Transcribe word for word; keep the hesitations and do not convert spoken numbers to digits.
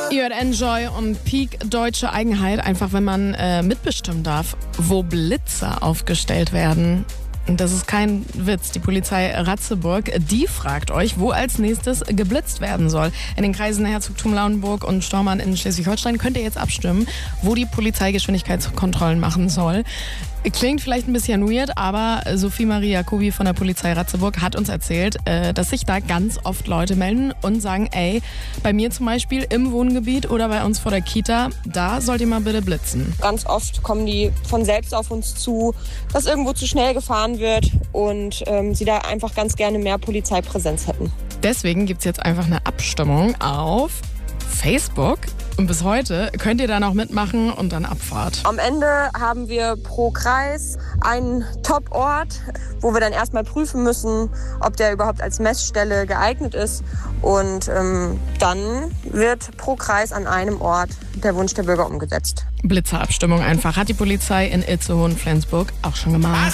Ihr hört Enjoy und Peak deutsche Eigenheit, einfach wenn man äh, mitbestimmen darf, wo Blitzer aufgestellt werden. Und das ist kein Witz. Die Polizei Ratzeburg, die fragt euch, wo als nächstes geblitzt werden soll. In den Kreisen Herzogtum Lauenburg und Stormarn in Schleswig-Holstein könnt ihr jetzt abstimmen, wo die Polizei Geschwindigkeitskontrollen machen soll. Klingt vielleicht ein bisschen weird, aber Sophie Marie Jacobi von der Polizei Ratzeburg hat uns erzählt, dass sich da ganz oft Leute melden und sagen, ey, bei mir zum Beispiel im Wohngebiet oder bei uns vor der Kita, da sollt ihr mal bitte blitzen. Ganz oft kommen die von selbst auf uns zu, dass irgendwo zu schnell gefahren wird und ähm, sie da einfach ganz gerne mehr Polizeipräsenz hätten. Deswegen gibt es jetzt einfach eine Abstimmung auf Facebook. Und bis heute könnt ihr da noch mitmachen und dann Abfahrt. Am Ende haben wir pro Kreis einen Top-Ort, wo wir dann erstmal prüfen müssen, ob der überhaupt als Messstelle geeignet ist. Und ähm, dann wird pro Kreis an einem Ort der Wunsch der Bürger umgesetzt. Blitzerabstimmung einfach. Hat die Polizei in Itzehoe und Flensburg auch schon gemacht.